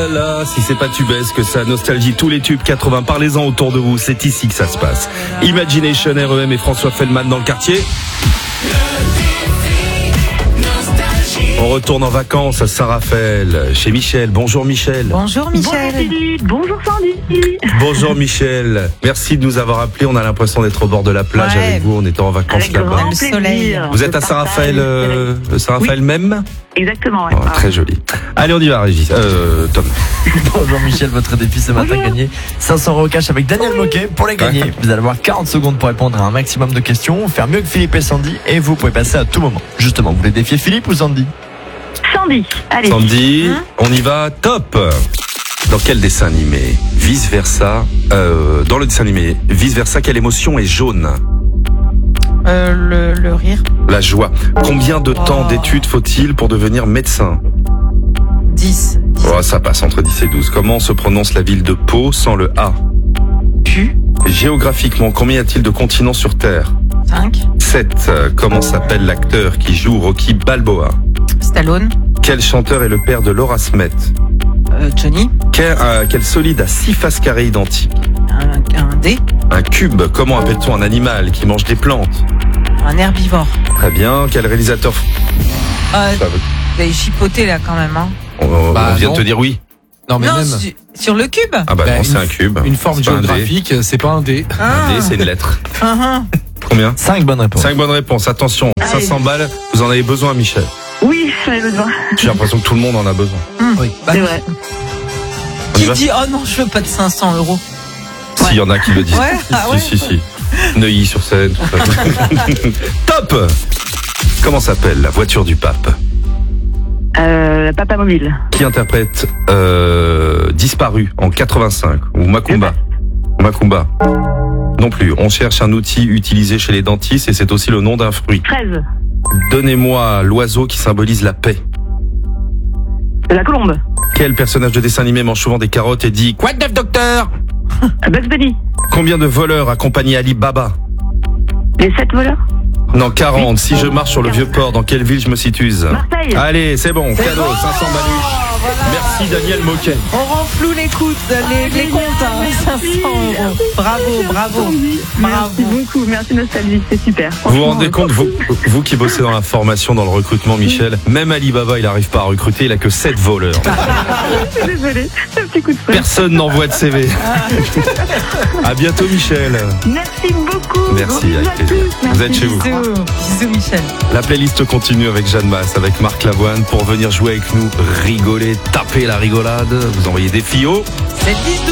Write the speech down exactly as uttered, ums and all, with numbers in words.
là là, si c'est pas tubesque que ça, nostalgie, tous les tubes quatre-vingts, parlez-en autour de vous, c'est ici que ça se passe. Imagination, R E M et François Feldman dans le quartier. On retourne en vacances à Saint-Raphaël, chez Michel. Bonjour Michel. Bonjour Michel. Bonjour Philippe, bonjour Sandy. Bonjour Michel. Merci de nous avoir appelés. On a l'impression d'être au bord de la plage Ouais. avec vous. On était en vacances Avec là-bas. grand Le soleil. plaisir. Vous êtes Je à Saint-Raphaël, partage. euh, Saint-Raphaël Oui. même. Exactement, ouais. Oh, Ah. très joli. Allez, on y va, Régis. Euh, Tom. Bonjour Michel, votre défi ce matin Bonjour. gagné cinq cents euros cash avec Daniel Moquet. Pour les gagner, vous allez avoir quarante secondes pour répondre à un maximum de questions, faire mieux que Philippe et Sandy, et vous pouvez passer à tout moment. Justement, vous voulez défier Philippe ou Sandy? Sandy, allez. Sandy, on y va, top. Dans quel dessin animé, vice versa, euh, dans le dessin animé, vice versa, quelle émotion est jaune? Euh, le, le rire. La joie. Combien de temps Oh. d'études faut-il pour devenir médecin? dix. Oh, ça passe entre dix et douze. Comment se prononce la ville de Pau sans le A? Pu. Géographiquement, combien y a-t-il de continents sur Terre? cinq. sept. Comment s'appelle l'acteur qui joue Rocky Balboa? Stallone. Quel chanteur est le père de Laura Smet? Euh, Johnny. Quel, euh, quel solide a six faces carrées identiques? Un, un dé. Un cube, comment appelle-t-on un animal qui mange des plantes? Un herbivore. Très bien. Quel réalisateur... Euh, Ça veut- vous avez chipoté là quand même, hein. On, Bah, on vient non. de te dire oui. Non, mais non, même su- sur le cube. Ah bah, Bah, non, c'est une- un cube. une forme C'est pas un dé. géographique, c'est pas un dé. Un dé, c'est une lettre. Ah, ah. Combien? cinq bonnes réponses. cinq bonnes réponses. Attention, Allez. cinq cents balles. Vous en avez besoin, Michel? Oui, j'en ai besoin. J'ai l'impression que tout le monde en a besoin. Oui. Bah, C'est vrai. On y qui va? dit oh non, je veux pas de cinq cents euros. S'il y en a qui le disent. Ouais, ah si, ouais. si, si. Neuilly-sur-Seine. tout ça. Top! Comment s'appelle la voiture du pape? Euh, Papa Mobile. Qui interprète euh, Disparu en quatre-vingt-cinq ou Macumba? Macumba. Non plus. On cherche un outil utilisé chez les dentistes et c'est aussi le nom d'un fruit. treize. Donnez-moi l'oiseau qui symbolise la paix. La colombe. Quel personnage de dessin animé mange souvent des carottes et dit quoi de neuf, docteur? Bugs Bunny. Combien de voleurs accompagnent Ali Baba? Les sept voleurs. Non, quarante. Si je marche sur le vieux port, dans quelle ville je me situe? Marseille. Allez, c'est bon, C'est cadeau, bon, cinq cents baluches. Merci Daniel Moquet. On renfloue les coûts, les, les comptes, hein, cinq cents euros. Bravo, bravo. Sandy. Bravo. Merci beaucoup, merci Nostalgie, c'est super. Vous vous rendez compte, vous, vous qui bossez dans la formation, dans le recrutement, Michel, même Alibaba, il n'arrive pas à recruter, il a que sept voleurs. Je suis désolée, un petit coup de fouet. Personne n'envoie de C V. À bientôt Michel. Merci beaucoup. Merci, Gros bisous avec à plaisir. tous. Vous êtes chez vous. Bisous, bisous Michel. La playlist continue avec Jeanne Masse, avec Marc Lavoine pour venir jouer avec nous, rigoler, taper la rigolade. Vous envoyez des filles au C'est dix